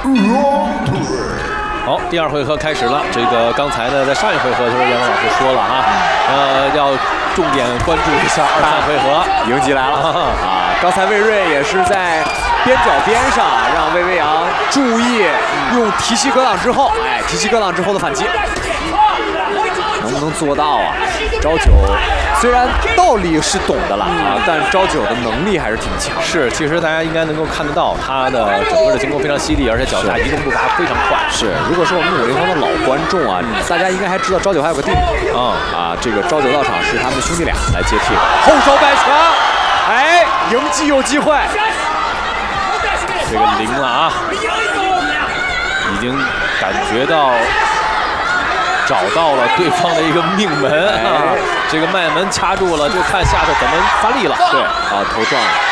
好，第二回合开始了。这个刚才呢，在上一回合的时候，杨老师说了啊，要重点关注一下2、3回合， 迎击来了啊！刚才魏睿也是在边角边上让魏巍阳注意用提膝格挡之后，提膝格挡之后的反击，能不能做到啊？昭九虽然道理是懂的了啊，但昭九的能力还是挺强。 是，其实大家应该能够看得到他的整个的进攻非常犀利，而且脚下移动步伐非常快。 是，如果是我们550方的老观众啊，大家应该还知道昭九还有个弟弟这个昭九道场是他们的兄弟俩来接替的。后手摆拳，迎击有机会。 这个灵了啊，已经感觉到找到了对方的一个命门啊，这个脉门掐住了，就看下手怎么发力了。 对头撞了。